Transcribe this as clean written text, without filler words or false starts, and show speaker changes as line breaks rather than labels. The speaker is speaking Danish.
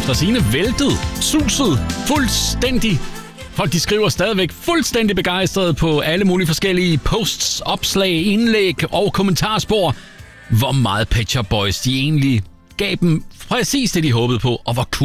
Dræsine væltet, suset, fuldstændig. Folk de skriver stadigvæk fuldstændig begejstrede på alle mulige forskellige posts, opslag, indlæg og kommentarspor, hvor meget Pet Shop Boys de egentlig gav dem præcis det, de håbede på, og hvor cool